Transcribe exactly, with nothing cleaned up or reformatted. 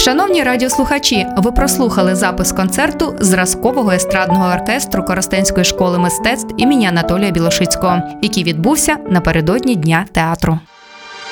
Шановні радіослухачі, ви прослухали запис концерту зразкового естрадного оркестру Коростенської школи мистецтв імені Анатолія Білошицького, який відбувся напередодні Дня театру.